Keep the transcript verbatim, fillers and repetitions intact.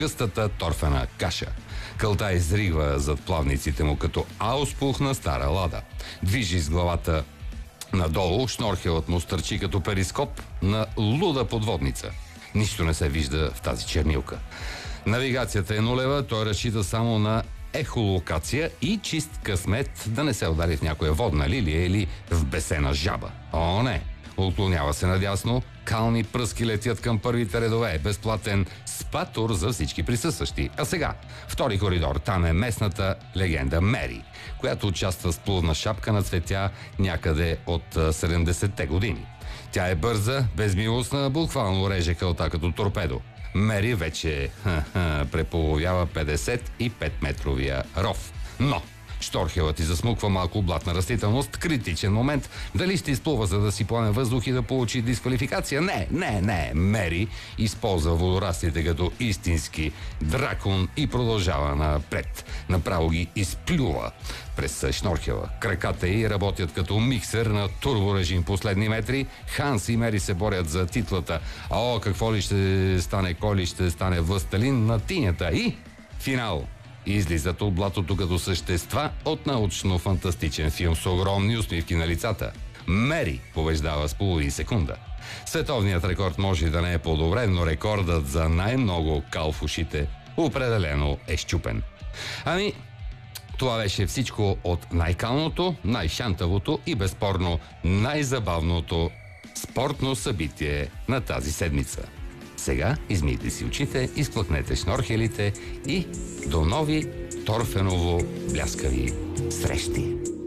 гъстата торфена каша. Кълта изригва зад плавниците му като ауспух на стара лада. Движи с главата надолу, шнорхелът му стърчи като перископ на луда подводница. Нищо не се вижда в тази чернилка. Навигацията е нулева, той разчита само на ехолокация и чист късмет да не се удари в някоя водна лилия или в бесена жаба. О, не! Отклонява се надясно, кални пръски летят към първите редове, безплатен спатур за всички присъстващи. А сега, втори коридор, там е местната легенда Мери, която участва с плувна шапка на цветя някъде от седемдесетте години. Тя е бърза, безмилостна, буквално реже кълта като торпедо. Мери вече ха-ха, преполовява петдесет и пет метровия ров. Но шторхелът ти засмуква малко блатна растителност. Критичен момент. Дали ще изплува, за да си поеме въздух и да получи дисквалификация? Не, не, не. Мери използва водорастите като истински дракон и продължава напред. Направо ги изплюва през шнорхела. Краката й работят като миксер на турборежим последни метри. Ханс и Мери се борят за титлата. А о, какво ли ще стане, коли ще стане властелин на тинята. И финал. Излизат от блатото като същества от научно-фантастичен филм с огромни усмивки на лицата. Мери побеждава с половин секунда. Световният рекорд може да не е подобрен, но рекордът за най-много кал в ушите определено е щупен. Ами, това беше всичко от най-калното, най-шантавото и безспорно най-забавното спортно събитие на тази седмица. Сега измийте си очите, изплъкнете шнорхелите и до нови торфеново бляскави срещи.